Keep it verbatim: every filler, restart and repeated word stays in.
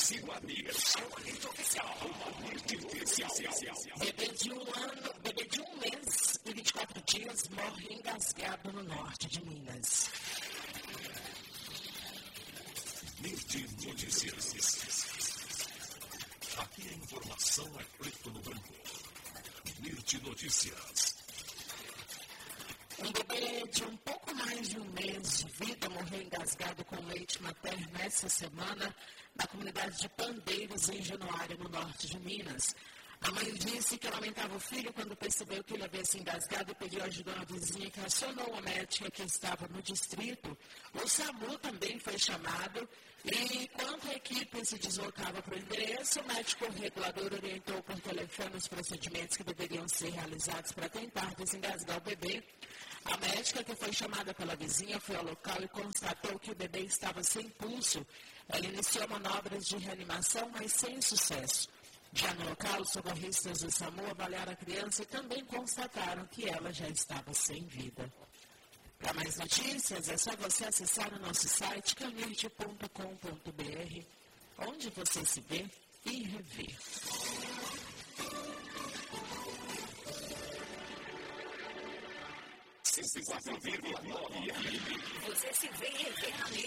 Siga amigas. Rede oficial. Rede oficial. Bebê de um ano, bebê de um mês e vinte e quatro dias morre engasgado no norte de Minas. Mirti Notícias. Aqui a informação é preto no branco. Mirti Notícias. Um bebê de um pouco mais de um mês de vida morreu engasgado com leite materno essa semana na comunidade de Pandeiros, em Januário, no norte de Minas. A mãe disse que lamentava o filho quando percebeu que ele havia se engasgado e pediu ajuda a uma vizinha que acionou a médica que estava no distrito. O SAMU também foi chamado e, enquanto a equipe se deslocava para o endereço, o médico regulador orientou por telefone os procedimentos que deveriam ser realizados para tentar desengasgar o bebê. A médica, que foi chamada pela vizinha, foi ao local e constatou que o bebê estava sem pulso. Ela iniciou manobras de reanimação, mas sem sucesso. Já no local, os socorristas do SAMU avaliaram a criança e também constataram que ela já estava sem vida. Para mais notícias, é só você acessar o nosso site camirte ponto com ponto br, onde você se vê e revê. cento e quatro vírgula nove. Você se vê e revê na